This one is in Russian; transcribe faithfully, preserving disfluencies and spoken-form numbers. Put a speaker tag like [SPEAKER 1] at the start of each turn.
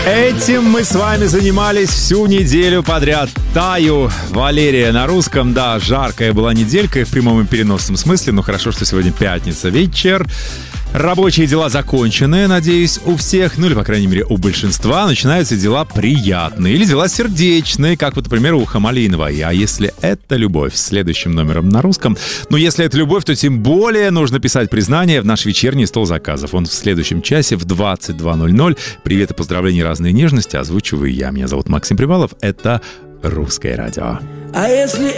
[SPEAKER 1] Этим мы с вами занимались всю неделю подряд. Таю, Валерия на русском. Да, жаркая была неделька и в прямом и переносном смысле. Но хорошо, что сегодня пятница, вечер. Рабочие дела закончены, надеюсь, у всех, ну или, по крайней мере, у большинства. Начинаются дела приятные или дела сердечные, как вот, например, у Хамалинова. А если это любовь, следующим номером на русском. Ну, если это любовь, то тем более нужно писать признание в наш вечерний стол заказов. Он в следующем часе в двадцать два ноль ноль. Привет и поздравления, разные нежности озвучиваю я. Меня зовут Максим Привалов. Это «Русское радио». А если